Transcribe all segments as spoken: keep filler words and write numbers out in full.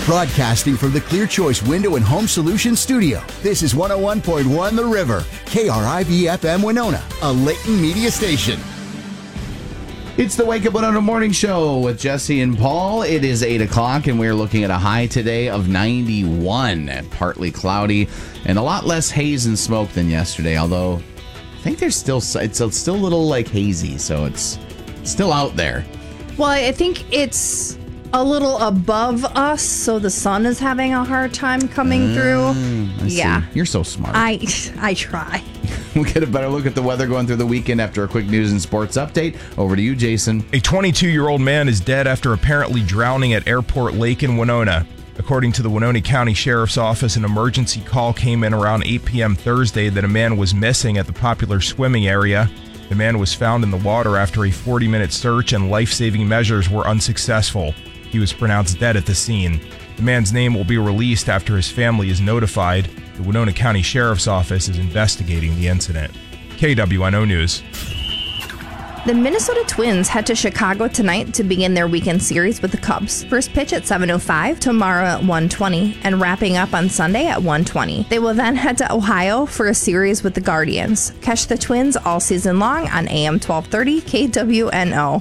Broadcasting from the Clear Choice Window and Home Solutions Studio, this is one oh one point one The River, K R I V F M Winona, a Layton media station. It's the Wake Up Winona Morning Show with Jesse and Paul. It is eight o'clock, and we're looking at a high today of ninety-one. Partly cloudy, and a lot less haze and smoke than yesterday, although I think there's still, it's still a little like hazy, so it's still out there. Well, I think it's a little above us, so the sun is having a hard time coming through. Mm, I yeah. see. You're so smart. I I try. We'll get a better look at the weather going through the weekend after a quick news and sports update. Over to you, Jason. A twenty-two-year-old man is dead after apparently drowning at Airport Lake in Winona. According to the Winona County Sheriff's Office, an emergency call came in around eight p.m. Thursday that a man was missing at the popular swimming area. The man was found in the water after a forty-minute search, and life-saving measures were unsuccessful. He was pronounced dead at the scene. The man's name will be released after his family is notified. The Winona County Sheriff's Office is investigating the incident. K W N O News. The Minnesota Twins head to Chicago tonight to begin their weekend series with the Cubs. First pitch at seven oh five, tomorrow at one twenty, and wrapping up on Sunday at one twenty. They will then head to Ohio for a series with the Guardians. Catch the Twins all season long on A M twelve thirty K W N O.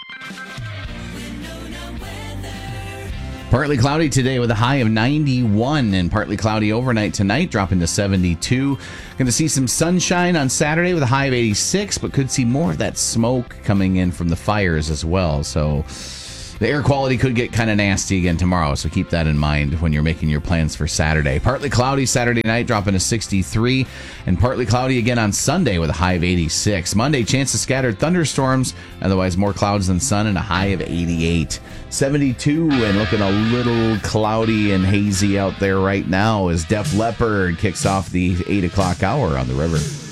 Partly cloudy today with a high of ninety-one, and partly cloudy overnight tonight, dropping to seventy-two. Going to see some sunshine on Saturday with a high of eighty-six, but could see more of that smoke coming in from the fires as well. So the air quality could get kind of nasty again tomorrow, so keep that in mind when you're making your plans for Saturday. Partly cloudy Saturday night, dropping to sixty-three, and partly cloudy again on Sunday with a high of eighty-six. Monday, chance of scattered thunderstorms, otherwise more clouds than sun, and a high of eighty-eight. seventy-two, and looking a little cloudy and hazy out there right now as Def Leppard kicks off the eight o'clock hour on the river.